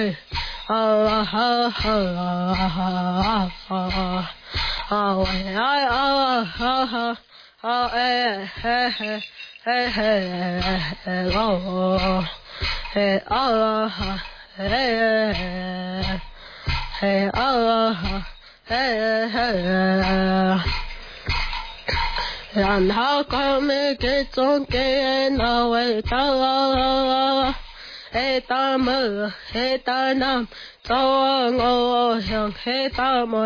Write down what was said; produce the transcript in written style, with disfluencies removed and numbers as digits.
然后我们给总给那位到，大么大南，早我想大么。